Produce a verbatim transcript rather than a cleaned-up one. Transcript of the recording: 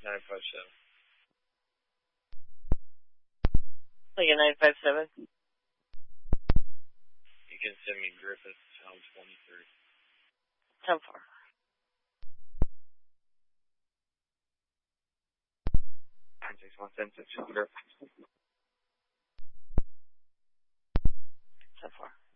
nine five seven. Lincoln nine five seven. You can send me Griffith, Town twenty-three. ten four. nine six one seven six Griffith. ten four.